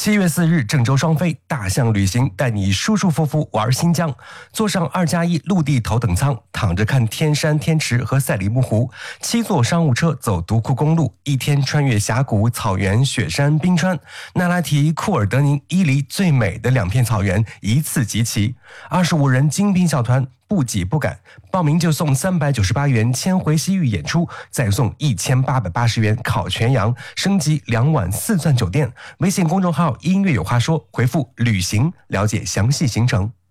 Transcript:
月4日，郑州双飞大象旅行带你舒舒服服玩新疆，坐上2+1陆地头等舱，躺着看天山天池和赛里木湖，7座商务车走独库公路，一天穿越峡谷、草原、雪山、冰川，那拉提、库尔德宁、伊犁最美的2片草原一次集齐，25人精兵小团。不挤不赶，报名就送398元千回西域演出，再送1880元烤全羊，升级2晚4钻酒店。微信公众号音乐有话说，回复旅行了解详细行程。